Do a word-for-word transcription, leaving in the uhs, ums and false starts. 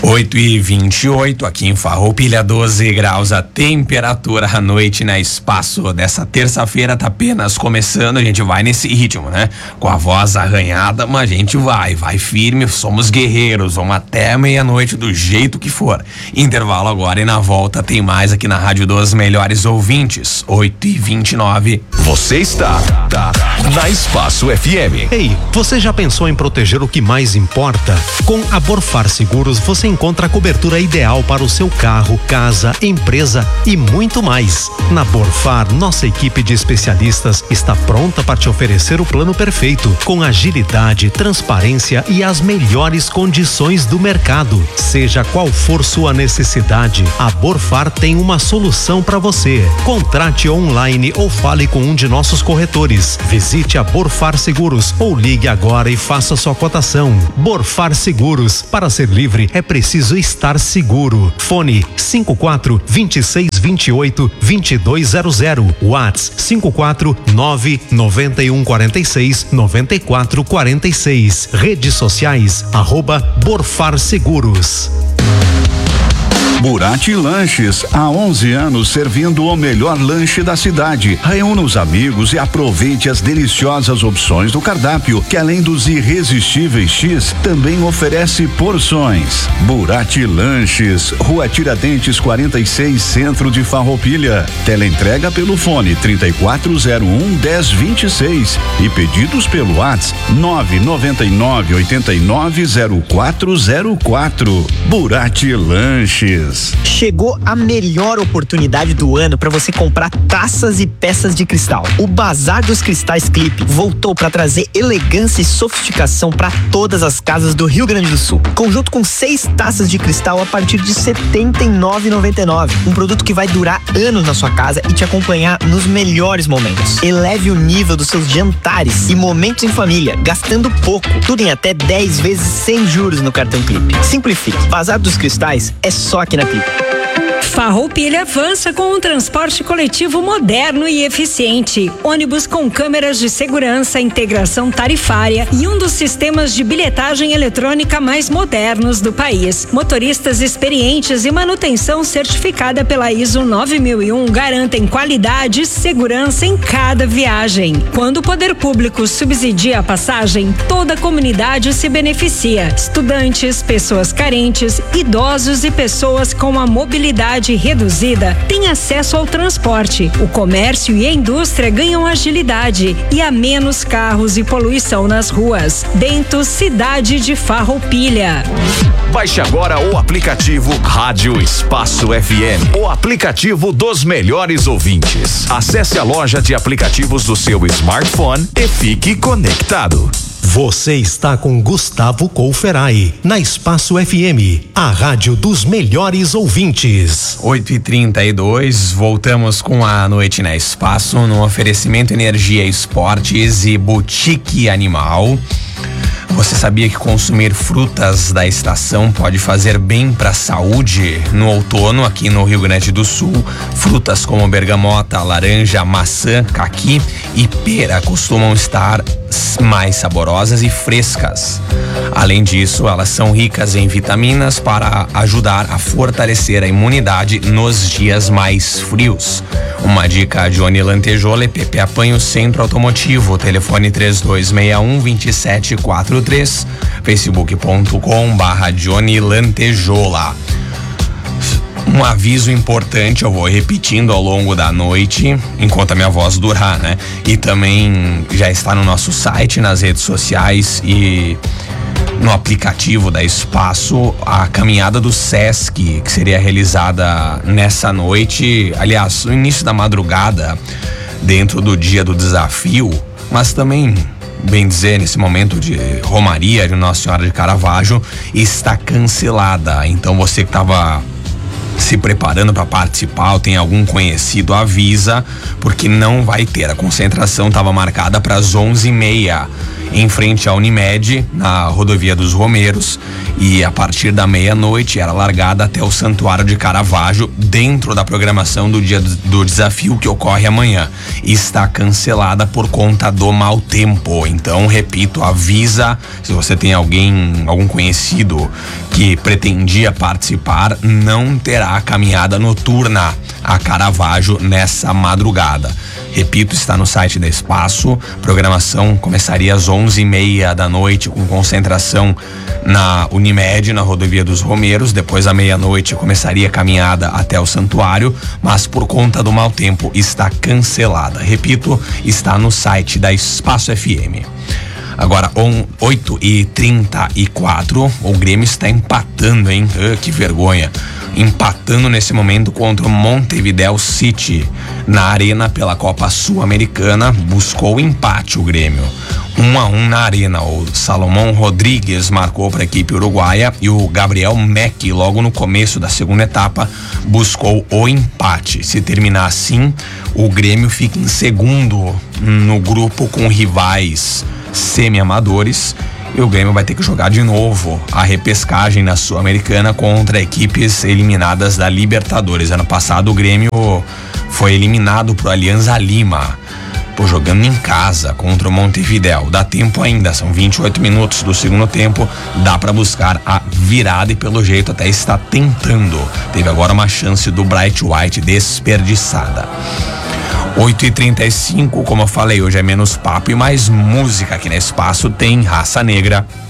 oito e vinte e oito, aqui em Farroupilha, doze graus a temperatura à noite na Espaço dessa terça-feira tá apenas começando, a gente vai nesse ritmo, né? Com a voz arranhada, mas a gente vai, vai firme, somos guerreiros, vamos até meia-noite do jeito que for. Intervalo agora e na volta tem mais aqui na Rádio dos Melhores Ouvintes, oito e vinte e nove. Você está tá, na Espaço F M. Ei, você já pensou em proteger o que mais importa? Com a Borfar Seguros você encontra a cobertura ideal para o seu carro, casa, empresa e muito mais. Na Borfar, nossa equipe de especialistas está pronta para te oferecer o plano perfeito, com agilidade, transparência e as melhores condições do mercado. Seja qual for sua necessidade, a Borfar tem uma solução para você. Contrate online ou fale com um de nossos corretores. Visite a Borfar Seguros ou ligue agora e faça sua cotação. Borfar Seguros, para ser livre é preciso estar seguro. Fone cinco quatro, vinte e seis, vinte e oito, vinte e dois zero zero. WhatsApp cinco quatro nove, noventa e um, quarenta e seis, noventa e quatro, quarenta e seis. Redes sociais arroba Borfar Seguros. Burati Lanches, há onze anos servindo o melhor lanche da cidade. Reúna os amigos e aproveite as deliciosas opções do cardápio, que além dos irresistíveis X, também oferece porções. Burati Lanches, Rua Tiradentes quarenta e seis, Centro de Farroupilha. Teleentrega pelo fone trinta e quatro zero um, dez vinte e seis e pedidos pelo WhatsApp nove nove nove, oito nove zero quatro zero quatro. Burati Lanches. Chegou a melhor oportunidade do ano para você comprar taças e peças de cristal. O Bazar dos Cristais Clipe voltou para trazer elegância e sofisticação para todas as casas do Rio Grande do Sul. Conjunto com seis taças de cristal a partir de setenta e nove reais e noventa e nove centavos. Um produto que vai durar anos na sua casa e te acompanhar nos melhores momentos. Eleve o nível dos seus jantares e momentos em família, gastando pouco. Tudo em até dez vezes sem juros no cartão Clipe. Simplifique. Bazar dos Cristais é só aqui na Clipe. Farroupilha avança com um transporte coletivo moderno e eficiente. Ônibus com câmeras de segurança, integração tarifária e um dos sistemas de bilhetagem eletrônica mais modernos do país. Motoristas experientes e manutenção certificada pela I S O nove mil e um garantem qualidade e segurança em cada viagem. Quando o poder público subsidia a passagem, toda a comunidade se beneficia. Estudantes, pessoas carentes, idosos e pessoas com a mobilidade reduzida têm acesso ao transporte. O comércio e a indústria ganham agilidade e há menos carros e poluição nas ruas. Bento, cidade de Farroupilha. Baixe agora o aplicativo Rádio Espaço F M, o aplicativo dos melhores ouvintes. Acesse a loja de aplicativos do seu smartphone e fique conectado. Você está com Gustavo Couferai, na Espaço F M, a rádio dos melhores ouvintes. oito e trinta e dois, voltamos com a noite na Espaço, no oferecimento Energia Esportes e Boutique Animal. Você sabia que consumir frutas da estação pode fazer bem para a saúde? No outono, aqui no Rio Grande do Sul, frutas como bergamota, laranja, maçã, caqui e pera costumam estar mais saborosas e frescas. Além disso, elas são ricas em vitaminas para ajudar a fortalecer a imunidade nos dias mais frios. Uma dica: Johnny Lantejola e Pepe Apanho Centro Automotivo, telefone três dois seis um, dois sete quatro três, facebook ponto com barra Johnny Lantejola. Um aviso importante, eu vou repetindo ao longo da noite, enquanto a minha voz durar, né? E também já está no nosso site, nas redes sociais e no aplicativo da Espaço, a caminhada do Sesc, que seria realizada nessa noite, aliás, no início da madrugada, dentro do dia do desafio, mas também, bem dizer, nesse momento de Romaria de Nossa Senhora de Caravaggio, está cancelada. Então você que estava se preparando para participar ou tem algum conhecido, avisa, porque não vai ter. A concentração estava marcada para as onze e meia em frente à Unimed, na rodovia dos Romeiros, E a partir da meia-noite era largada até o Santuário de Caravaggio, dentro da programação do dia do desafio que ocorre amanhã. Está cancelada por conta do mau tempo. Então, repito, avisa se você tem alguém, algum conhecido que pretendia participar, não terá caminhada noturna a Caravaggio nessa madrugada. Repito, está no site da Espaço. Programação começaria às onze e meia da noite, com concentração na Unimed, na Rodovia dos Romeiros. Depois, à meia-noite, começaria a caminhada até o santuário, mas por conta do mau tempo está cancelada. Repito, está no site da Espaço F M. Agora, oito e trinta e quatro, o Grêmio está empatando, hein? Uh, que vergonha. Empatando nesse momento contra o Montevideo City na Arena pela Copa Sul-Americana. Buscou o empate o Grêmio. Um a um na Arena. O Salomão Rodrigues marcou para a equipe uruguaia e o Gabriel Meck, logo no começo da segunda etapa, buscou o empate. Se terminar assim, o Grêmio fica em segundo no grupo com rivais semi-amadores. E o Grêmio vai ter que jogar de novo a repescagem na Sul-Americana contra equipes eliminadas da Libertadores. Ano passado o Grêmio foi eliminado pro Alianza Lima, por jogando em casa contra o Montevideo. Dá tempo ainda, são vinte e oito minutos do segundo tempo, dá para buscar a virada e pelo jeito até está tentando. Teve agora uma chance do Bright White desperdiçada. oito e trinta e cinco, como eu falei, hoje é menos papo e mais música aqui no Espaço. Tem Raça Negra,